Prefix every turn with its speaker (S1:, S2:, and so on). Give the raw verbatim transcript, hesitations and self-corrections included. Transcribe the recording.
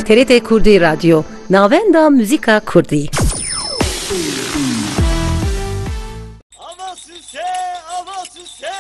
S1: T R T Kurdî Radyo, navenda muzîka Kurdî.
S2: Ava süse, ava süse,